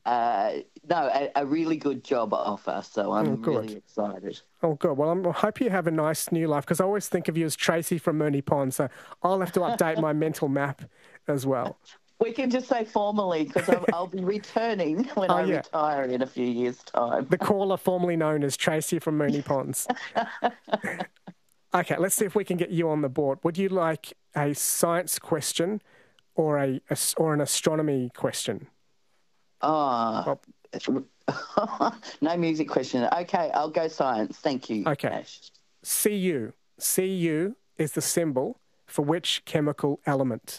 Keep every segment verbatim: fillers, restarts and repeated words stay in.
Uh, no, a, a really good job offer, so I'm Oh, good. really excited. Oh, good. Well, I'm, I hope you have a nice new life, because I always think of you as Tracy from Moonee Pond, so I'll have to update my mental map as well. We can just say formally, because I'll, I'll be returning when Oh, I yeah. retire in a few years' time. The caller formerly known as Tracy from Moonee Ponds. Okay, let's see if we can get you on the board. Would you like a science question or a, a or an astronomy question? Oh, Well, no music question. Okay, I'll go science. Thank you, Okay. Ash. C U. C U is the symbol for which chemical element?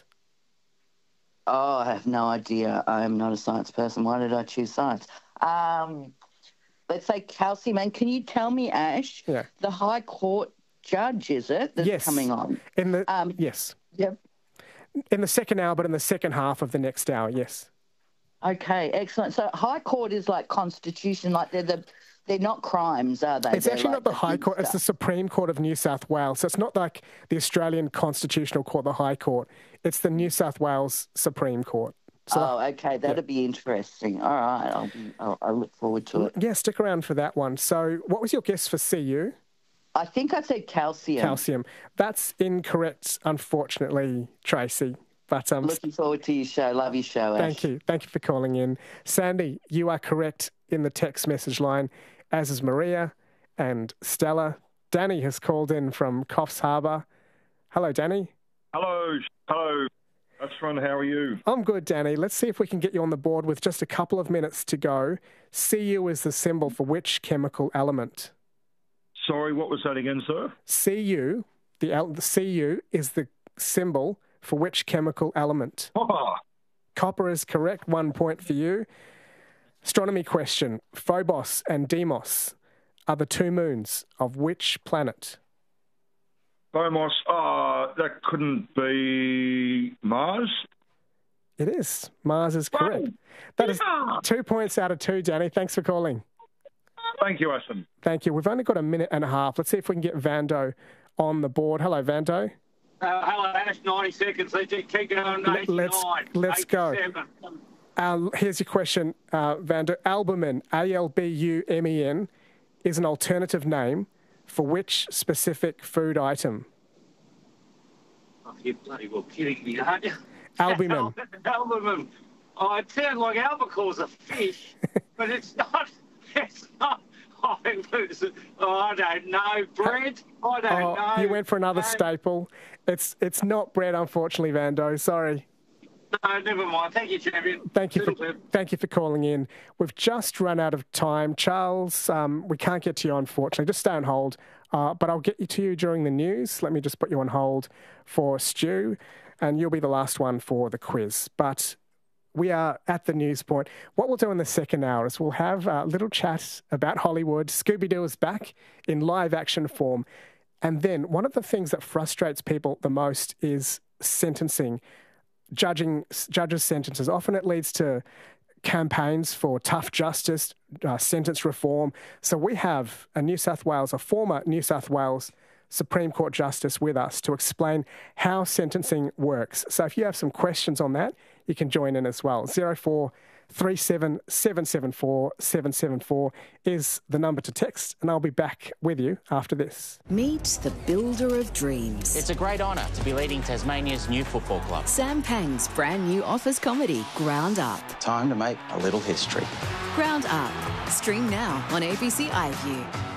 Oh, I have no idea. I'm not a science person. Why did I choose science? Um, let's say calcium. And can you tell me, Ash, Yeah. the High Court judge, is it, that's Yes. coming on? In the Um, yes. Yep. In the second hour, but in the second half of the next hour, yes. Okay, excellent. So High Court is like constitution, like they're the they're not crimes, are they? It's They're actually like not the High big Court, it's the stuff. Supreme Court of New South Wales. So it's not like the Australian Constitutional Court, the High Court. It's the New South Wales Supreme Court. So Oh, okay, that'll be interesting. All right, I'll be. I'll, I'll look forward to it. yeah, stick around for that one. So what was your guess for C U? I think I said calcium. Calcium. That's incorrect, unfortunately, Tracy. But um, Looking forward to your show. Love your show, Ash. thank you. Thank you for calling in. Sandy, you are correct in the text message line, as is Maria and Stella. Danny has called in from Coffs Harbour. Hello, Danny. Hello, hello, Ashron, how are you? I'm good, Danny. Let's see if we can get you on the board with just a couple of minutes to go. C U is the symbol for which chemical element? Sorry, what was that again, sir? C U, the, el- the C U is the symbol for which chemical element? Oh, Copper is correct. One point for you. Astronomy question. Phobos and Deimos are the two moons of which planet? Bomos, oh, that couldn't be Mars? It is. Mars is correct. That is Yeah. two points out of two, Danny. Thanks for calling. Thank you, Ashton. Thank you. We've only got a minute and a half. Let's see if we can get Vando on the board. Hello, Vando. Uh, hello, Ash. ninety seconds. Let's keep going. Let's- eighty-nine, let's go. eighty-seven. Uh, here's your question, uh, Vando. Albumin, A L B U M E N, is an alternative name for which specific food item? Oh, you're bloody well kidding me, aren't you? Albumin. Albumin. Oh, it sounds like albacore's a fish, but it's not. It's not. Oh, oh, I don't know. Bread? I don't Oh, know. you went for another No, staple. It's it's not bread, unfortunately, Vando. Sorry. No, never mind. Thank you, champion. Thank you for Toodle pip. thank you for calling in. We've just run out of time, Charles. Um, we can't get to you, unfortunately. Just stay on hold. Uh, but I'll get you to you during the news. Let me just put you on hold for Stu, and you'll be the last one for the quiz. But we are at the news point. What we'll do in the second hour is we'll have a little chat about Hollywood. Scooby-Doo is back in live action form. And then one of the things that frustrates people the most is sentencing. Judging judges' sentences. Often it leads to campaigns for tough justice, uh, sentence reform. So we have a New South Wales, a former New South Wales Supreme Court Justice with us to explain how sentencing works. So if you have some questions on that, you can join in as well. zero four three seven seven seven four seven seven four is the number to text, and I'll be back with you after this. Meet the builder of dreams. It's a great honour to be leading Tasmania's new football club. Sam Pang's brand new office comedy, Ground Up. Time to make a little history. Ground Up. Stream now on A B C iView.